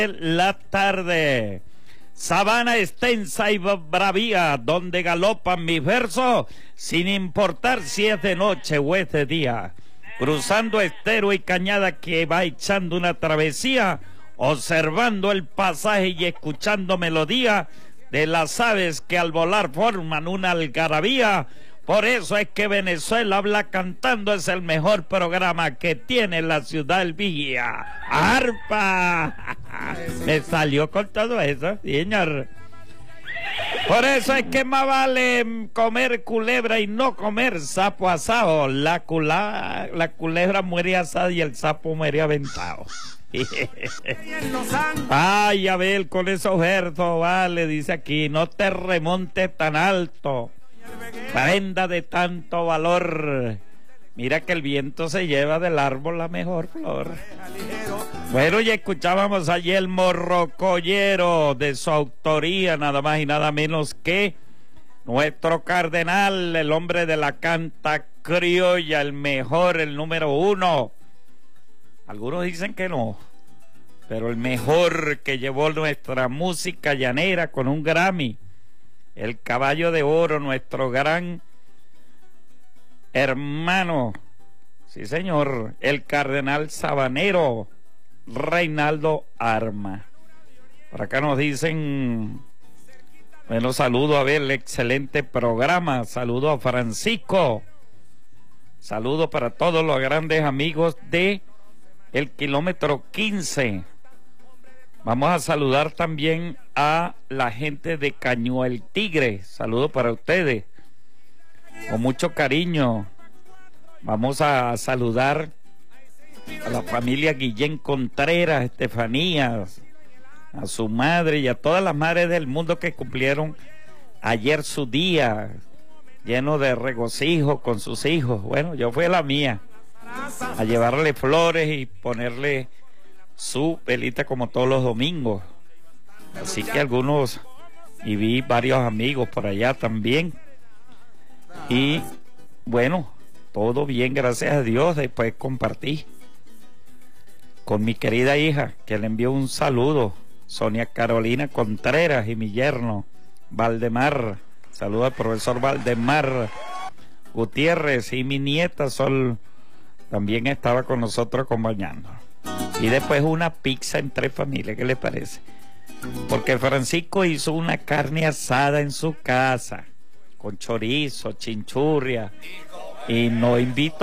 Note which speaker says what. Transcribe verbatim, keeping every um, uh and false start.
Speaker 1: La tarde, sabana extensa y bravía, donde galopan mis versos, sin importar si es de noche o es de día, cruzando estero y cañada que va echando una travesía, observando el pasaje y escuchando melodía de las aves que al volar forman una algarabía. Por eso es que Venezuela habla cantando, es el mejor programa que tiene la ciudad del Vigía. ¡Arpa! Me salió con todo eso, señor. Por eso es que más vale comer culebra y no comer sapo asado. La, cula, la culebra muere asada y el sapo muere aventado. Ay, Abel, con esos versos, vale, dice aquí, no te remontes tan alto, prenda de tanto valor, mira que el viento se lleva del árbol la mejor flor. Bueno, y escuchábamos allí el morrocoyero, de su autoría nada más y nada menos que nuestro cardenal, el hombre de la canta criolla, el mejor, el número uno. Algunos dicen que no, pero el mejor que llevó nuestra música llanera con un Grammy, el caballo de oro, nuestro gran hermano, sí señor, el cardenal sabanero Reinaldo Arma. Por acá nos dicen, bueno, saludo a ver el excelente programa, saludo a Francisco, saludo para todos los grandes amigos de el kilómetro quince. Vamos a saludar también a la gente de Caño el Tigre. Saludo para ustedes, con mucho cariño. Vamos a saludar a la familia Guillén Contreras, Estefanía, a su madre y a todas las madres del mundo que cumplieron ayer su día, lleno de regocijo con sus hijos. Bueno, yo fui a la mía, a llevarle flores y ponerle su velita como todos los domingos. Así que algunos, y vi varios amigos por allá también. Y bueno, todo bien, gracias a Dios. Después compartí con mi querida hija, que le envió un saludo, Sonia Carolina Contreras, y mi yerno Valdemar. Saludo al profesor Valdemar Gutiérrez, y mi nieta Sol también estaba con nosotros acompañando. Y después una pizza entre familias, ¿qué le parece? Porque Francisco hizo una carne asada en su casa, con chorizo, chinchurria, y nos invitó